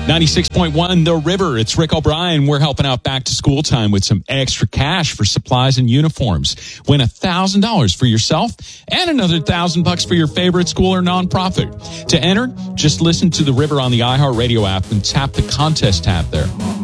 96.1 The River. It's Rick O'Brien. We're helping out back to school time with some extra cash for supplies and uniforms. Win $1,000 for yourself and another $1,000 for your favorite school or nonprofit. To enter, just listen to The River on the iHeartRadio app and tap the contest tab there.